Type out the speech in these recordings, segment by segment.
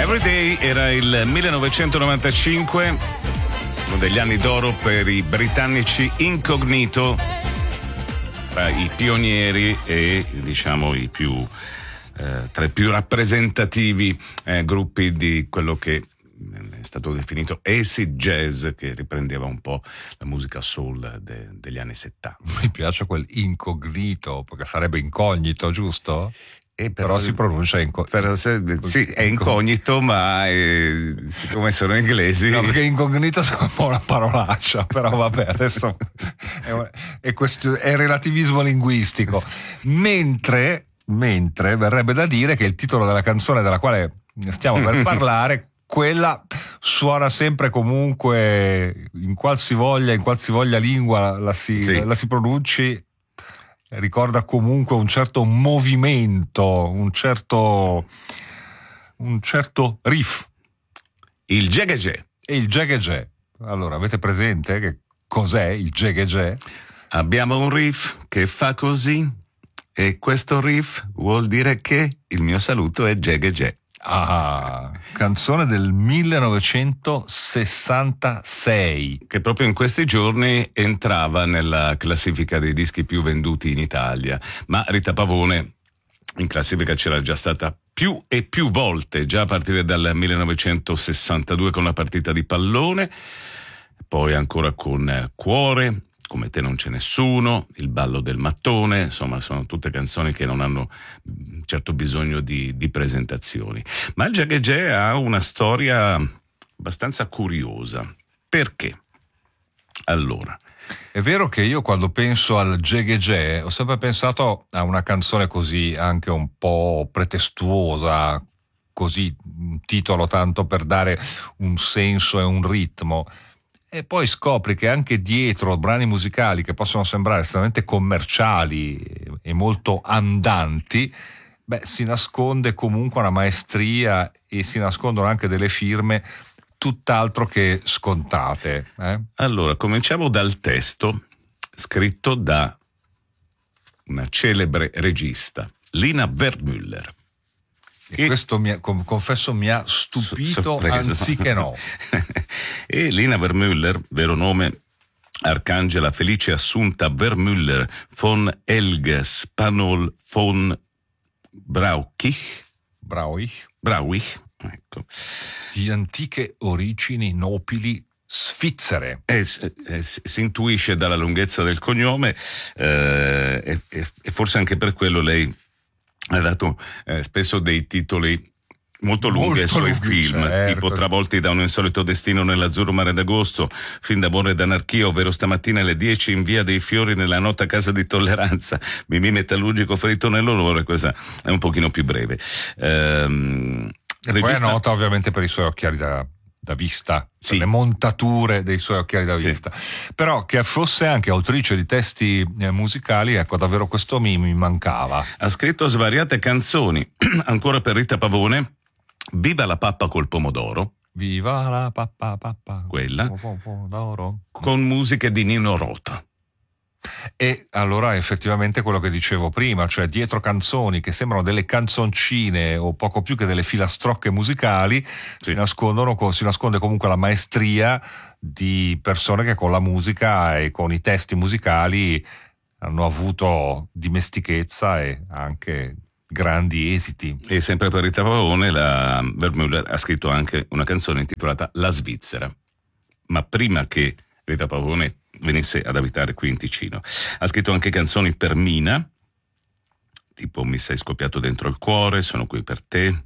Everyday era il 1995, uno degli anni d'oro per i britannici Incognito, tra i pionieri e diciamo i più tra i più rappresentativi gruppi di quello che è stato definito acid jazz, che riprendeva un po' la musica soul degli anni 70. Mi piace quel incognito, perché sarebbe incognito, giusto? Però si pronuncia sì, è incognito, ma siccome sono inglesi. No, perché incognito è un po' una parolaccia, però vabbè, adesso è relativismo linguistico. Mentre verrebbe da dire che il titolo della canzone della quale stiamo per parlare, quella suona sempre comunque in qualsivoglia lingua la si pronunci, ricorda comunque un certo movimento, un certo riff. Il Jegejè. E il Jegejè. Allora, avete presente che cos'è il Jegejè? Abbiamo un riff che fa così, e questo riff vuol dire che il mio saluto è Jegejè. Ah, canzone del 1966, che proprio in questi giorni entrava nella classifica dei dischi più venduti in Italia, ma Rita Pavone in classifica c'era già stata più e più volte, già a partire dal 1962 con La partita di pallone, poi ancora con Cuore, Come te non c'è nessuno, Il ballo del mattone, insomma sono tutte canzoni che non hanno certo bisogno di presentazioni. Ma il Jegejè ha una storia abbastanza curiosa. Perché? Allora, è vero che io quando penso al Jegejè ho sempre pensato a una canzone così anche un po' pretestuosa, così un titolo tanto per dare un senso e un ritmo. E poi scopri che anche dietro brani musicali che possono sembrare estremamente commerciali e molto andanti, si nasconde comunque una maestria e si nascondono anche delle firme tutt'altro che scontate. Allora, cominciamo dal testo scritto da una celebre regista, Lina Wertmüller. E questo confesso mi ha stupito, anziché no. E Lina Wertmüller, vero nome Arcangela Felice Assunta Wertmüller von Elgespanol von Brauchich, ecco, di antiche origini nobili svizzere. Si intuisce dalla lunghezza del cognome, e forse anche per quello lei ha dato spesso dei titoli molto lunghi ai suoi film, certo. Tipo Travolti da un insolito destino nell'azzurro mare d'agosto, Film d'amore ed anarchia, ovvero Stamattina alle 10 in via dei Fiori nella nota casa di tolleranza, Mimì metallurgico ferito nell'onore. Questa è un pochino più breve. E poi è nota ovviamente per i suoi occhiali da vista, sì, le montature dei suoi occhiali da vista, però che fosse anche autrice di testi musicali, ecco, davvero questo mi mancava. Ha scritto svariate canzoni, ancora per Rita Pavone, Viva la pappa col pomodoro, Viva la pappa, quella, pomodoro, con musiche di Nino Rota. E allora effettivamente quello che dicevo prima, cioè dietro canzoni che sembrano delle canzoncine o poco più che delle filastrocche musicali, si nasconde comunque la maestria di persone che con la musica e con i testi musicali hanno avuto dimestichezza e anche grandi esiti. E sempre per Rita Pavone, la Wertmüller ha scritto anche una canzone intitolata La Svizzera, ma prima che Rita Pavone venisse ad abitare qui in Ticino ha scritto anche canzoni per Mina, tipo Mi sei scoppiato dentro il cuore, Sono qui per te,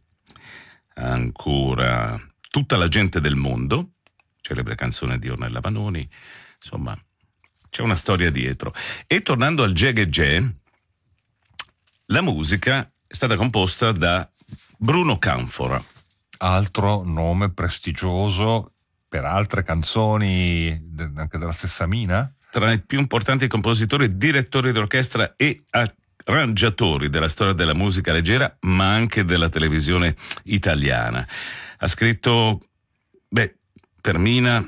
ancora Tutta la gente del mondo, celebre canzone di Ornella Vanoni. Insomma, c'è una storia dietro. E tornando al Jegejè, la musica è stata composta da Bruno Canfora, altro nome prestigioso per altre canzoni anche della stessa Mina. Tra i più importanti compositori e direttori d'orchestra e arrangiatori della storia della musica leggera, ma anche della televisione italiana. Ha scritto, per Mina,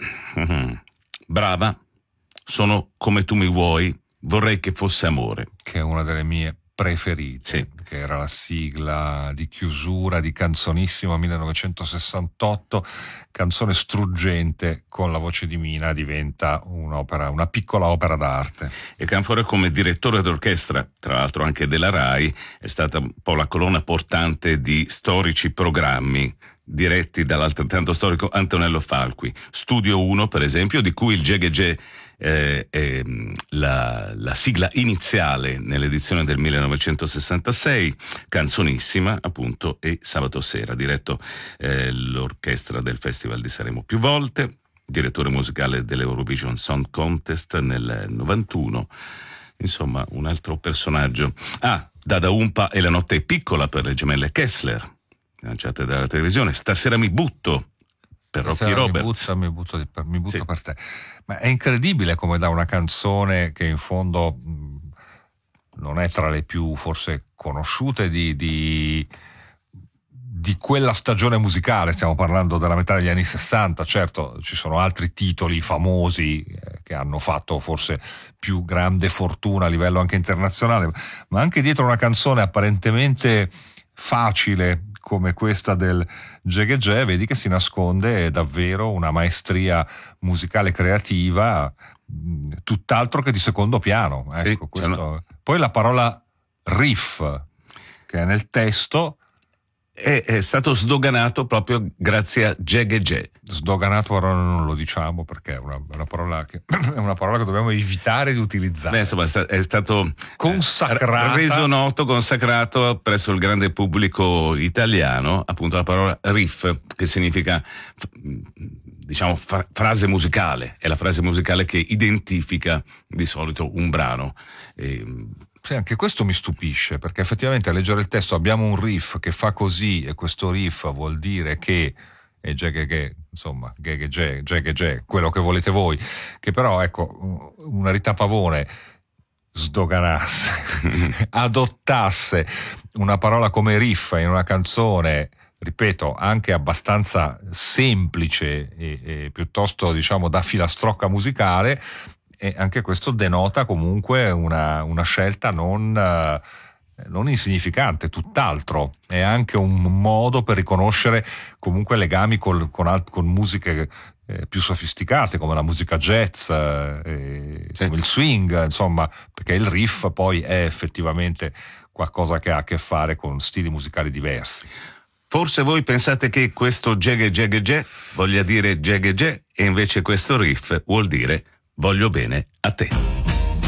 Brava, Sono come tu mi vuoi, Vorrei che fosse amore. Che è una delle mie preferite. Sì. che era la sigla di chiusura di Canzonissima 1968, canzone struggente con la voce di Mina, diventa una piccola opera d'arte. E Canfora, come direttore d'orchestra, tra l'altro anche della RAI, è stata un po' la colonna portante di storici programmi diretti dall'altrettanto storico Antonello Falqui. Studio 1, per esempio, di cui il Gegegè è la sigla iniziale nell'edizione del 1966, Canzonissima appunto, e Sabato Sera, diretto l'orchestra del Festival di Sanremo più volte, direttore musicale dell'Eurovision Song Contest nel 91, insomma un altro personaggio. Dada Umpa e La notte è piccola per le gemelle Kessler, lanciate dalla televisione. Stasera mi butto per Rocky Roberts. Mi butto sì, per te. Ma è incredibile come da una canzone che in fondo non è tra le più forse conosciute di quella stagione musicale, stiamo parlando della metà degli anni 60, certo ci sono altri titoli famosi che hanno fatto forse più grande fortuna a livello anche internazionale, ma anche dietro una canzone apparentemente facile come questa del Gegegè, vedi che si nasconde davvero una maestria musicale creativa tutt'altro che di secondo piano. Ecco, questo. Poi la parola riff, che è nel testo, è stato sdoganato proprio grazie a Gegegè. Sdoganato ora non lo diciamo perché è una parola che dobbiamo evitare di utilizzare. Insomma, è stato consacrato, reso noto, consacrato presso il grande pubblico italiano, appunto la parola riff, che significa diciamo frase musicale, è la frase musicale che identifica di solito un brano. Sì, anche questo mi stupisce, perché effettivamente a leggere il testo abbiamo un riff che fa così e questo riff vuol dire che è Gegegè, insomma, Gegegè, quello che volete voi, che però ecco una Rita Pavone sdoganasse, adottasse una parola come riff in una canzone, ripeto, anche abbastanza semplice e piuttosto diciamo da filastrocca musicale. E anche questo denota comunque una scelta non insignificante, tutt'altro. È anche un modo per riconoscere comunque legami con musiche più sofisticate, come la musica jazz, come il swing, insomma, perché il riff poi è effettivamente qualcosa che ha a che fare con stili musicali diversi. Forse voi pensate che questo Gegegè voglia dire Gegegè e invece questo riff vuol dire voglio bene a te.